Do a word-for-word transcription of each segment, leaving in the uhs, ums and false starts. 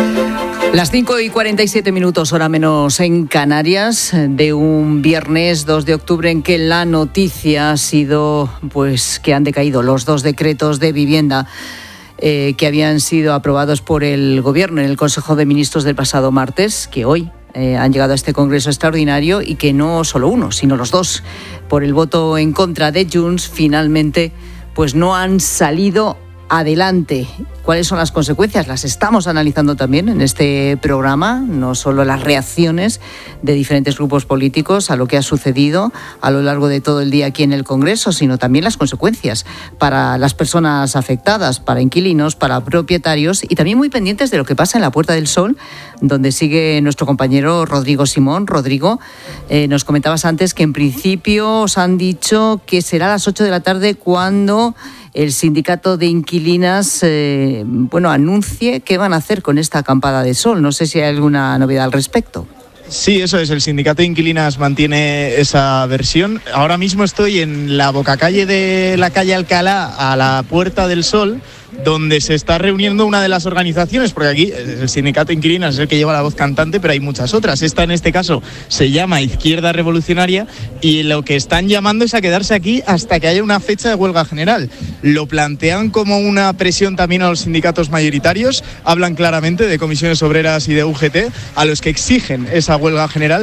Las cinco y cuarenta y siete minutos, hora menos en Canarias, de un viernes dos de octubre en que la noticia ha sido pues que han decaído los dos decretos de vivienda eh, que habían sido aprobados por el Gobierno en el Consejo de Ministros del pasado martes, que hoy eh, han llegado a este Congreso extraordinario y que no solo uno, sino los dos, por el voto en contra de Junts, finalmente pues no han salido adelante. ¿Cuáles son las consecuencias? Las estamos analizando también en este programa, no solo las reacciones de diferentes grupos políticos a lo que ha sucedido a lo largo de todo el día aquí en el Congreso, sino también las consecuencias para las personas afectadas, para inquilinos, para propietarios, y también muy pendientes de lo que pasa en la Puerta del Sol, donde sigue nuestro compañero Rodrigo Simón. Rodrigo, eh, nos comentabas antes que en principio os han dicho que será a las ocho de la tarde cuando el sindicato de inquilinas eh, bueno, anuncie qué van a hacer con esta acampada de sol. No sé si hay alguna novedad al respecto. Sí, eso es. El sindicato de inquilinas mantiene esa versión. Ahora mismo estoy en la bocacalle de la calle Alcalá, a la Puerta del Sol, donde se está reuniendo una de las organizaciones, porque aquí el sindicato de inquilinas es el que lleva la voz cantante, pero hay muchas otras. Esta, en este caso, se llama Izquierda Revolucionaria, y lo que están llamando es a quedarse aquí hasta que haya una fecha de huelga general. Lo plantean como una presión también a los sindicatos mayoritarios. Hablan claramente de comisiones obreras y de U G T, a los que exigen esa huelga general,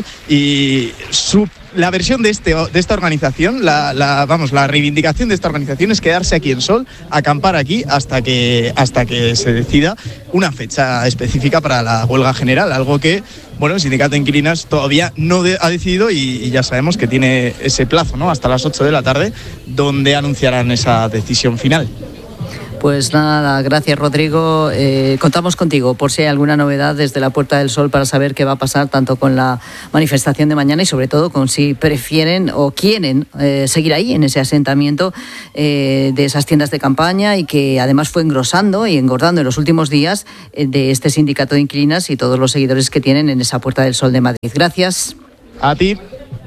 y su La versión de este de esta organización, la, la vamos, la reivindicación de esta organización es quedarse aquí en Sol, acampar aquí hasta que hasta que se decida una fecha específica para la huelga general, algo que, bueno, el sindicato de inquilinas todavía no de, ha decidido y, y ya sabemos que tiene ese plazo, ¿no?, hasta las ocho de la tarde, donde anunciarán esa decisión final. Pues nada, gracias Rodrigo. Eh, contamos contigo por si hay alguna novedad desde la Puerta del Sol para saber qué va a pasar tanto con la manifestación de mañana y sobre todo con si prefieren o quieren eh, seguir ahí en ese asentamiento eh, de esas tiendas de campaña, y que además fue engrosando y engordando en los últimos días eh, de este sindicato de inquilinas y todos los seguidores que tienen en esa Puerta del Sol de Madrid. Gracias. A ti.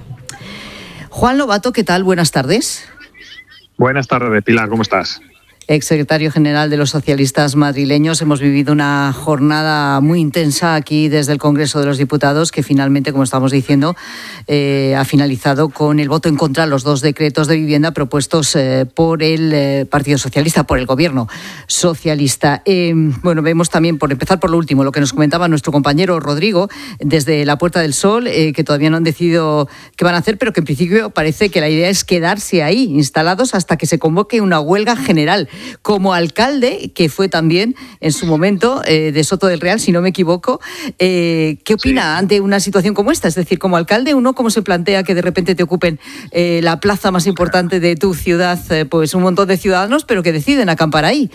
Juan Lobato, ¿qué tal? Buenas tardes. Buenas tardes, Pilar, ¿cómo estás? Exsecretario General de los Socialistas Madrileños. Hemos vivido una jornada muy intensa aquí desde el Congreso de los Diputados, que finalmente, como estamos diciendo, eh, ha finalizado con el voto en contra de los dos decretos de vivienda propuestos eh, por el eh, Partido Socialista, por el Gobierno Socialista. Eh, bueno, vemos también, por empezar por lo último, lo que nos comentaba nuestro compañero Rodrigo desde la Puerta del Sol, eh, que todavía no han decidido qué van a hacer, pero que en principio parece que la idea es quedarse ahí, instalados, hasta que se convoque una huelga general. Como alcalde, que fue también en su momento eh, de Soto del Real, si no me equivoco, eh, ¿qué opina sí. ante una situación como esta? Es decir, como alcalde, uno, ¿cómo se plantea que de repente te ocupen eh, la plaza más importante de tu ciudad, eh, pues un montón de ciudadanos, pero que deciden acampar ahí?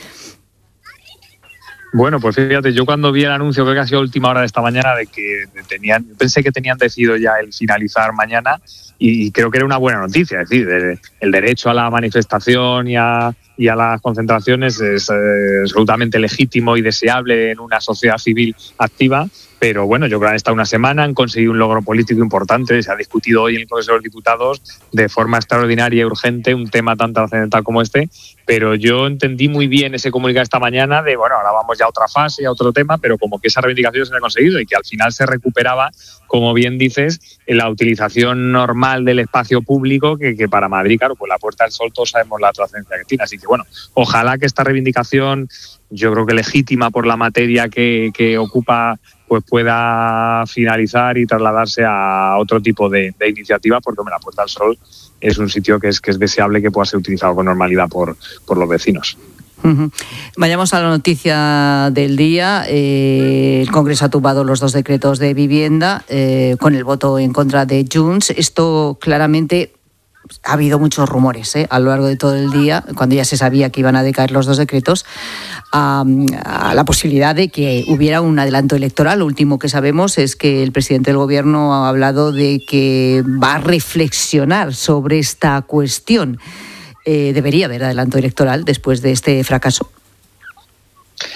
Bueno, pues fíjate, yo cuando vi el anuncio, creo que ha sido a última hora de esta mañana, de que tenían, pensé que tenían decidido ya el finalizar mañana, y creo que era una buena noticia. Es decir, el, el derecho a la manifestación y a, y a las concentraciones es eh, absolutamente legítimo y deseable en una sociedad civil activa. Pero bueno, yo creo que han estado una semana, han conseguido un logro político importante, se ha discutido hoy en el Congreso de los Diputados de forma extraordinaria y urgente un tema tan trascendental como este, pero yo entendí muy bien ese comunicado esta mañana de, bueno, ahora vamos ya a otra fase, a otro tema, pero como que esa reivindicación se ha conseguido y que al final se recuperaba, como bien dices, en la utilización normal del espacio público, que, que para Madrid, claro, pues la Puerta del Sol todos sabemos la trascendencia que tiene. Así que bueno, ojalá que esta reivindicación, yo creo que legítima por la materia que, que ocupa, pues pueda finalizar y trasladarse a otro tipo de, de iniciativas, porque hombre, la Puerta del Sol es un sitio que es, que es deseable que pueda ser utilizado con normalidad por, por los vecinos. Uh-huh. Vayamos a la noticia del día. Eh, el Congreso ha tumbado los dos decretos de vivienda eh, con el voto en contra de Junts. Esto claramente... Ha habido muchos rumores ¿eh? a lo largo de todo el día, cuando ya se sabía que iban a decaer los dos decretos, a, a la posibilidad de que hubiera un adelanto electoral. Lo último que sabemos es que el presidente del Gobierno ha hablado de que va a reflexionar sobre esta cuestión. Eh, ¿Debería haber adelanto electoral después de este fracaso?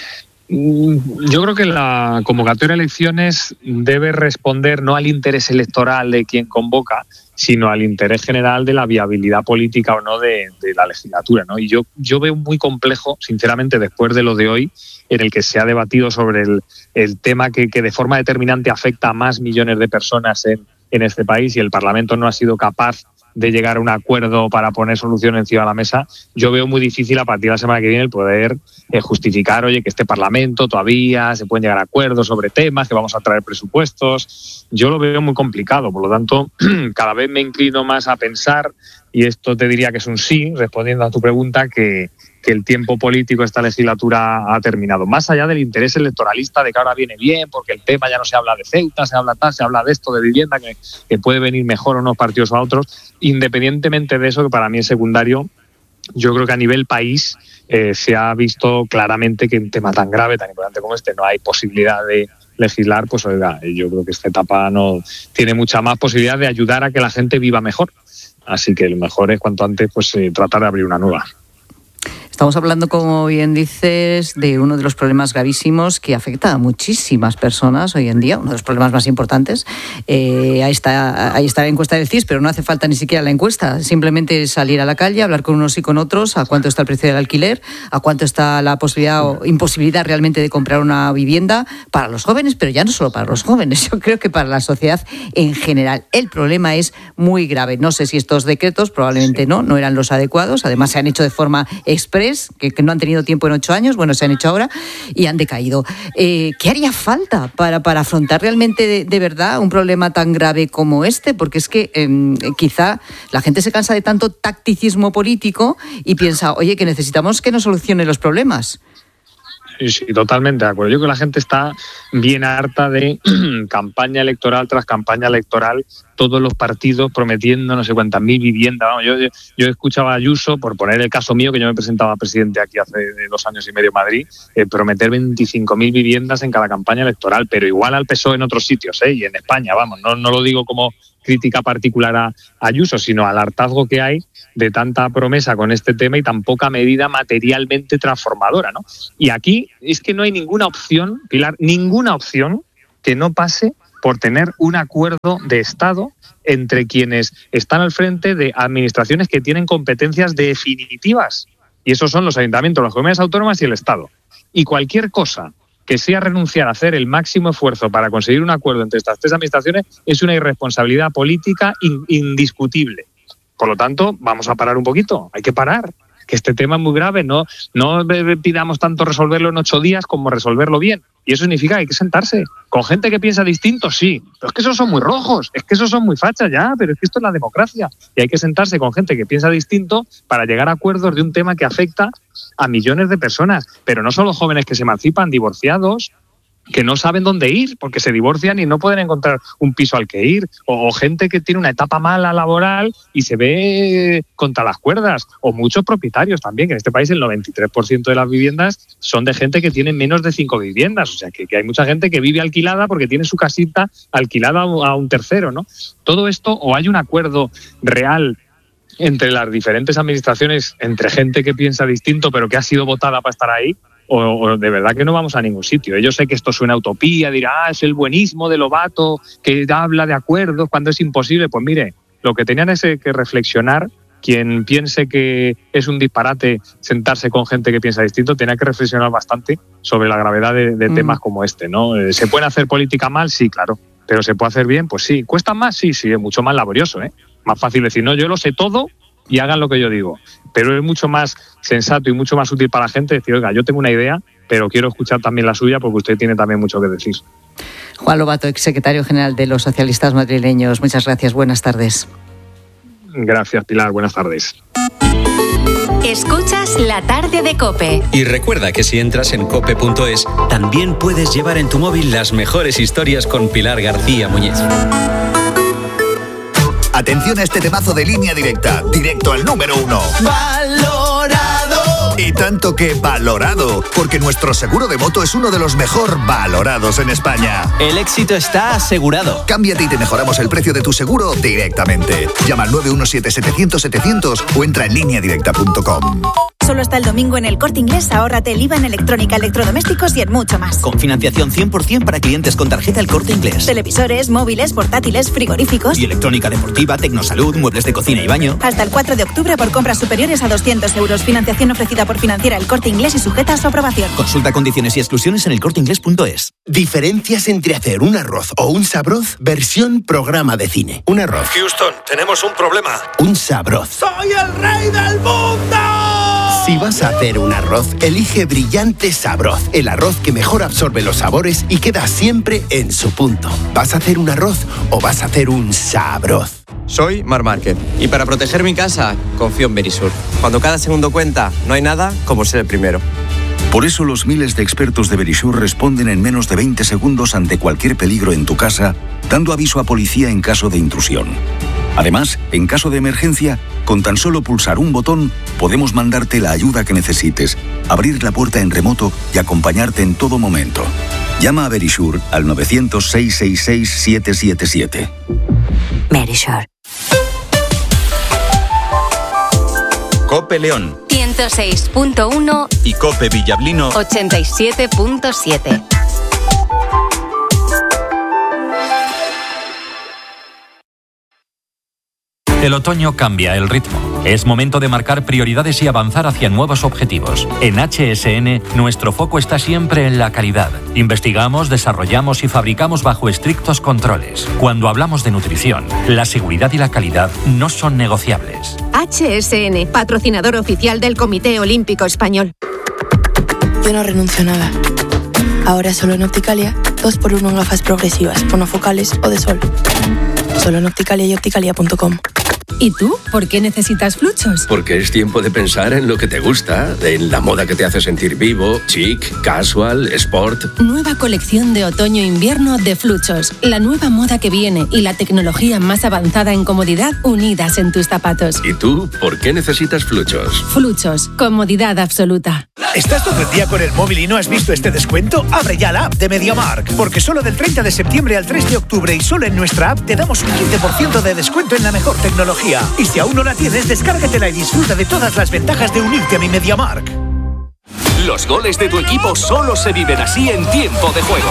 Yo creo que la convocatoria de elecciones debe responder no al interés electoral de quien convoca, sino al interés general de la viabilidad política o no de, de la legislatura, ¿no? Y yo, yo veo muy complejo, sinceramente, después de lo de hoy, en el que se ha debatido sobre el, el tema que, que de forma determinante afecta a más millones de personas en, en este país, y el Parlamento no ha sido capaz de llegar a un acuerdo para poner solución encima de la mesa. Yo veo muy difícil a partir de la semana que viene el poder eh, justificar, oye, que este Parlamento todavía se pueden llegar a acuerdos sobre temas, que vamos a traer presupuestos. Yo lo veo muy complicado, por lo tanto, cada vez me inclino más a pensar, y esto te diría que es un sí, respondiendo a tu pregunta, que, que el tiempo político de esta legislatura ha terminado. Más allá del interés electoralista de que ahora viene bien, porque el tema ya no se habla de Ceuta, se habla tal, se habla de esto, de vivienda, que, que puede venir mejor a unos partidos o a otros. Independientemente de eso, que para mí es secundario, yo creo que a nivel país eh, se ha visto claramente que un tema tan grave, tan importante como este, no hay posibilidad de legislar. Pues oiga, yo creo que esta etapa no tiene mucha más posibilidad de ayudar a que la gente viva mejor. Así que lo mejor es cuanto antes pues eh, tratar de abrir una nueva. Estamos hablando, como bien dices, de uno de los problemas gravísimos que afecta a muchísimas personas hoy en día, uno de los problemas más importantes. Eh, ahí está, ahí está la encuesta del C I S, pero no hace falta ni siquiera la encuesta, simplemente salir a la calle, hablar con unos y con otros, a cuánto está el precio del alquiler, a cuánto está la posibilidad o imposibilidad realmente de comprar una vivienda para los jóvenes, pero ya no solo para los jóvenes, yo creo que para la sociedad en general. El problema es muy grave. No sé si estos decretos, probablemente sí. no, no eran los adecuados, además se han hecho de forma express, Que, que no han tenido tiempo en ocho años, bueno, se han hecho ahora y han decaído. Eh, ¿Qué haría falta para, para afrontar realmente de, de verdad un problema tan grave como este? Porque es que eh, quizá la gente se cansa de tanto tacticismo político y piensa, oye, que necesitamos que nos solucione los problemas. Sí, sí, totalmente de acuerdo. Yo creo que la gente está bien harta de campaña electoral tras campaña electoral, todos los partidos prometiendo no sé cuántas mil viviendas. Vamos, yo, yo, yo escuchaba a Ayuso, por poner el caso mío, que yo me presentaba presidente aquí hace dos años y medio en Madrid, eh, prometer veinticinco mil viviendas en cada campaña electoral, pero igual al P S O E en otros sitios, ¿eh? Y en España, vamos, no, no lo digo como crítica particular a Ayuso, sino al hartazgo que hay de tanta promesa con este tema y tan poca medida materialmente transformadora, ¿no? Y aquí es que no hay ninguna opción, Pilar, ninguna opción que no pase por tener un acuerdo de Estado entre quienes están al frente de administraciones que tienen competencias definitivas. Y esos son los ayuntamientos, las comunidades autónomas y el Estado. Y cualquier cosa que sea renunciar a hacer el máximo esfuerzo para conseguir un acuerdo entre estas tres administraciones es una irresponsabilidad política in- indiscutible. Por lo tanto, vamos a parar un poquito, hay que parar, que este tema es muy grave, no, no pidamos tanto resolverlo en ocho días como resolverlo bien. Y eso significa que hay que sentarse con gente que piensa distinto, sí, pero es que esos son muy rojos, es que esos son muy fachas ya, pero es que esto es la democracia. Y hay que sentarse con gente que piensa distinto para llegar a acuerdos de un tema que afecta a millones de personas, pero no solo jóvenes que se emancipan, divorciados, que no saben dónde ir porque se divorcian y no pueden encontrar un piso al que ir, o, o gente que tiene una etapa mala laboral y se ve contra las cuerdas, o muchos propietarios también, que en este país el noventa y tres por ciento de las viviendas son de gente que tiene menos de cinco viviendas, o sea que, que hay mucha gente que vive alquilada porque tiene su casita alquilada a un tercero, ¿no? Todo esto, o hay un acuerdo real entre las diferentes administraciones, entre gente que piensa distinto pero que ha sido votada para estar ahí, O, o de verdad que no vamos a ningún sitio. Yo sé que esto suena a utopía, dirá, ah, es el buenismo de Lobato que habla de acuerdos cuando es imposible. Pues mire, lo que tenían es que reflexionar. Quien piense que es un disparate sentarse con gente que piensa distinto, tenía que reflexionar bastante sobre la gravedad de, de mm. temas como este, ¿no? ¿Se puede hacer política mal? Sí, claro. ¿Pero se puede hacer bien? Pues sí. ¿Cuesta más? Sí, sí, es mucho más laborioso, ¿eh? Más fácil decir, no, yo lo sé todo y hagan lo que yo digo. Pero es mucho más sensato y mucho más útil para la gente decir, oiga, yo tengo una idea, pero quiero escuchar también la suya porque usted tiene también mucho que decir. Juan Lobato, exsecretario general de los socialistas madrileños. Muchas gracias, buenas tardes. Gracias, Pilar, buenas tardes. Escuchas La Tarde de COPE. Y recuerda que si entras en cope punto es, también puedes llevar en tu móvil las mejores historias con Pilar García Muñiz. Atención a este temazo de Línea Directa, directo al número uno. ¡Valorado! Y tanto que valorado, porque nuestro seguro de moto es uno de los mejor valorados en España. El éxito está asegurado. Cámbiate y te mejoramos el precio de tu seguro directamente. Llama al nueve uno siete, setecientos, setecientos o entra en línea directa punto com. Solo hasta el domingo en El Corte Inglés, ahórrate el I V A en electrónica, electrodomésticos y en mucho más. Con financiación cien por ciento para clientes con tarjeta El Corte Inglés. Televisores, móviles, portátiles, frigoríficos. Y electrónica deportiva, tecnosalud, muebles de cocina y baño. Hasta el cuatro de octubre por compras superiores a doscientos euros. Financiación ofrecida por Financiera El Corte Inglés y sujeta a su aprobación. Consulta condiciones y exclusiones en el corte inglés punto es. Diferencias entre hacer un arroz o un sabroz, versión programa de cine. Un arroz. Houston, tenemos un problema. Un sabroz. ¡Soy el rey del mundo! Si vas a hacer un arroz, elige Brillante Sabroz, el arroz que mejor absorbe los sabores y queda siempre en su punto. ¿Vas a hacer un arroz o vas a hacer un sabroz? Soy Mar Márquez y para proteger mi casa confío en Verisur. Cuando cada segundo cuenta, no hay nada como ser el primero. Por eso los miles de expertos de Verisur responden en menos de veinte segundos ante cualquier peligro en tu casa, dando aviso a policía en caso de intrusión. Además, en caso de emergencia, con tan solo pulsar un botón, podemos mandarte la ayuda que necesites, abrir la puerta en remoto y acompañarte en todo momento. Llama a Verisur al nueve cero cero, seis seis seis, siete siete siete. Verisur. Cope León ciento seis punto uno y Cope Villablino ochenta y siete punto siete. El otoño cambia el ritmo. Es momento de marcar prioridades y avanzar hacia nuevos objetivos. En H S N, nuestro foco está siempre en la calidad. Investigamos, desarrollamos y fabricamos bajo estrictos controles. Cuando hablamos de nutrición, la seguridad y la calidad no son negociables. H S N, patrocinador oficial del Comité Olímpico Español. Yo no renuncio a nada. Ahora solo en Opticalia, dos por uno en gafas progresivas, monofocales o de sol. Solo en Opticalia y opticalia punto com. ¿Y tú? ¿Por qué necesitas Fluchos? Porque es tiempo de pensar en lo que te gusta, en la moda que te hace sentir vivo, chic, casual, sport. Nueva colección de otoño-invierno de Fluchos. La nueva moda que viene y la tecnología más avanzada en comodidad unidas en tus zapatos. ¿Y tú? ¿Por qué necesitas Fluchos? Fluchos. Comodidad absoluta. ¿Estás todo el día con el móvil y no has visto este descuento? Abre ya la app de MediaMarkt. Porque solo del treinta de septiembre al tres de octubre y solo en nuestra app te damos un quince por ciento de descuento en la mejor tecnología. Y si aún no la tienes, descárgatela y disfruta de todas las ventajas de unirte a mi MediaMarkt. Los goles de tu equipo solo se viven así en tiempo de juego.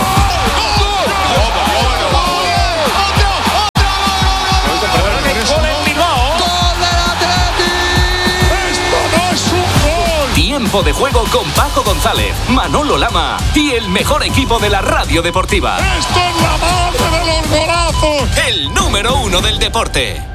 Tiempo de juego con Paco González, Manolo Lama y el mejor equipo de la radio deportiva. ¡Esto es la madre de los golazos! El número uno del deporte.